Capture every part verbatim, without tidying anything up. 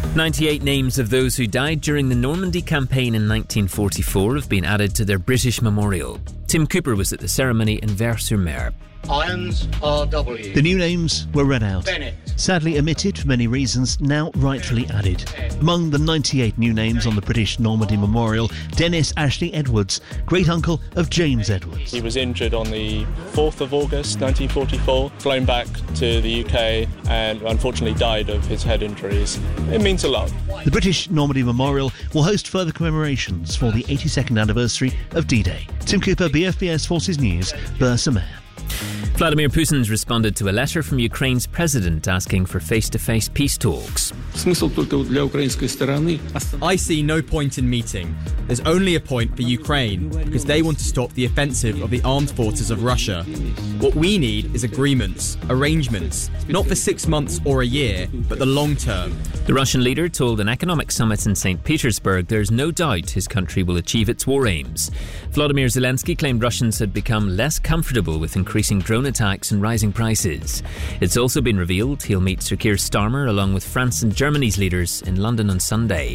ninety-eight names of those who died during the Normandy campaign in nineteen forty-four have been added to their British memorial. Tim Cooper was at the ceremony in Vers-sur-Mer. Irons R W. The new names were read out. Bennett. Sadly omitted for many reasons, now rightfully added. Among the ninety-eight new names on the British Normandy Memorial, Dennis Ashley Edwards, great-uncle of James Edwards. He was injured on the fourth of August nineteen forty-four, flown back to the U K and unfortunately died of his head injuries. It means a lot. The British Normandy Memorial will host further commemorations for the eighty-second anniversary of D-Day. Tim Cooper, B F B S Forces News, Vers-sur-Mer. Vladimir Putin's responded to a letter from Ukraine's president asking for face-to-face peace talks. I see no point in meeting. There's only a point for Ukraine because they want to stop the offensive of the armed forces of Russia. What we need is agreements, arrangements, not for six months or a year, but the long term. The Russian leader told an economic summit in Saint Petersburg there's no doubt his country will achieve its war aims. Vladimir Zelensky claimed Russians had become less comfortable with increasing drone attacks and rising prices. It's also been revealed he'll meet Sir Keir Starmer along with France and Germany's leaders in London on Sunday.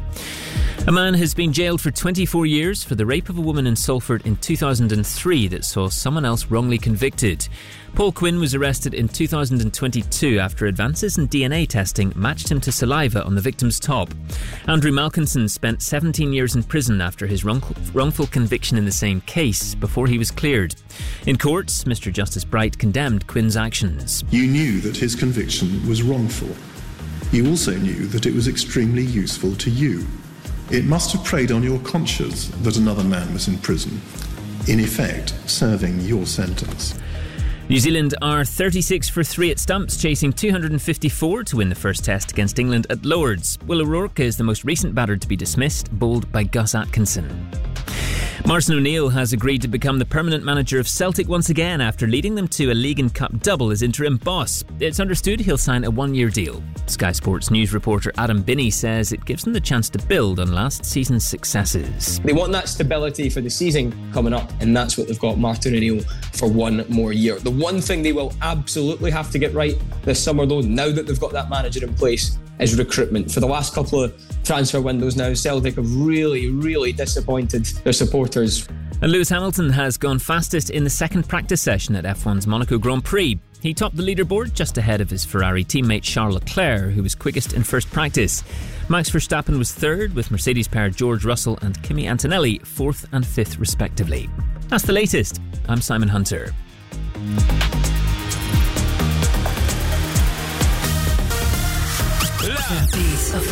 A man has been jailed for twenty-four years for the rape of a woman in Salford in two thousand three that saw someone else wrongly convicted. Paul Quinn was arrested in two thousand twenty-two after advances in D N A testing matched him to saliva on the victim's top. Andrew Malkinson spent seventeen years in prison after his wrongful, wrongful conviction in the same case before he was cleared. In court, Mister Justice Bright condemned Quinn's actions. You knew that his conviction was wrongful. You also knew that it was extremely useful to you. It must have preyed on your conscience that another man was in prison, in effect serving your sentence. New Zealand are thirty-six for three at stumps, chasing two hundred fifty-four to win the first test against England at Lords. Will O'Rourke is the most recent batter to be dismissed, bowled by Gus Atkinson. Martin O'Neill has agreed to become the permanent manager of Celtic once again after leading them to a League and Cup double as interim boss. It's understood he'll sign a one-year deal. Sky Sports news reporter Adam Binney says it gives them the chance to build on last season's successes. They want that stability for the season coming up, and that's what they've got Martin O'Neill for one more year. The one thing they will absolutely have to get right this summer, though, now that they've got that manager in place, is recruitment. For the last couple of transfer windows now, Celtic have really, really disappointed their supporters. And Lewis Hamilton has gone fastest in the second practice session at F one's Monaco Grand Prix. He topped the leaderboard just ahead of his Ferrari teammate Charles Leclerc, who was quickest in first practice. Max Verstappen was third, with Mercedes pair George Russell and Kimi Antonelli fourth and fifth respectively. That's the latest. I'm Simon Hunter. The beat of